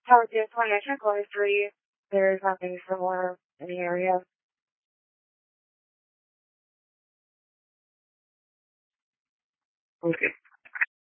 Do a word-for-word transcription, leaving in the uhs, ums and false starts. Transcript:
Tower two twenty, I checked letter three. There's nothing similar in the area. Okay.